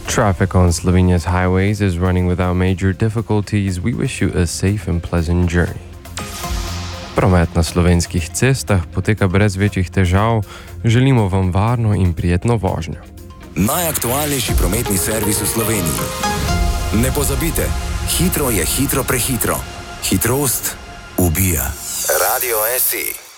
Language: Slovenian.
Traffic on Slovenia's highways is running without major difficulties. We wish you a safe and pleasant journey. Promet na slovenskih cestah poteka brez večjih težav. Želimo vam varno in prijetno vožnjo. Najaktualnejši prometni servis v Sloveniji. Ne pozabite, hitro je hitro prehitro. Hitrost ubija. Radio SE.